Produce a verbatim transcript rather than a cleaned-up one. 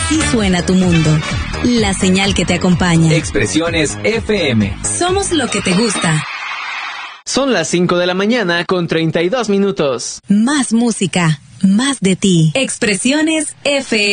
Así suena tu mundo. La señal que te acompaña. Expresiones F M. Somos lo que te gusta. Son las cinco de la mañana con treinta y dos minutos. Más música, más de ti. Expresiones F M.